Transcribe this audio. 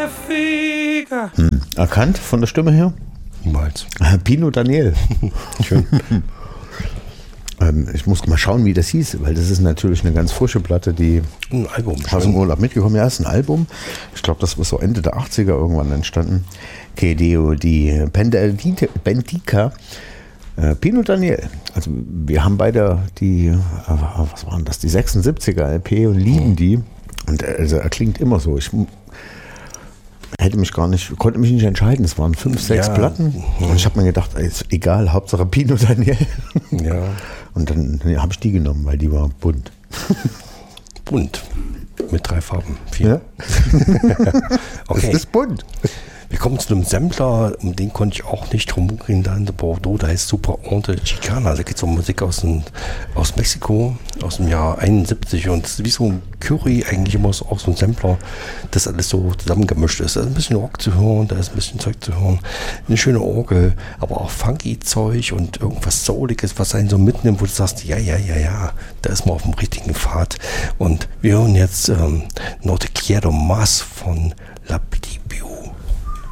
Erkannt von der Stimme her? Niemals. Pino Daniel. Schön. Ich muss mal schauen, wie das hieß, weil das ist natürlich eine ganz frische Platte, die Ein Album. aus dem Urlaub mitgekommen. Ja, ist ein Album. Ich glaube, das ist so Ende der 80er irgendwann entstanden. Kedeo, die Bendica, Pino Daniel. Also wir haben beide die, was waren das, die 76er LP und lieben die. Und also er klingt immer so. Ich konnte mich nicht entscheiden. Es waren 5, 6 Platten. Und ich habe mir gedacht, ist egal, Hauptsache Pino Daniel. Ja. Und dann habe ich die genommen, weil die war bunt. Bunt. Mit 3 Farben. 4. Ja? Okay. Es ist bunt. Wir kommen zu einem Sampler, um den konnte ich auch nicht drum rumgehen, da in Bordeaux, da heißt Super Onde Chicana. Da geht es um Musik aus Mexiko, aus dem Jahr 71 und es ist wie so ein Curry, eigentlich immer so, auch so ein Sampler, das alles so zusammengemischt ist. Da ist ein bisschen Rock zu hören, da ist ein bisschen Zeug zu hören, eine schöne Orgel, aber auch funky Zeug und irgendwas Souliges, was einen so mitnimmt, wo du sagst, ja, da ist man auf dem richtigen Pfad. Und wir hören jetzt No Te Quiero Más von La Petit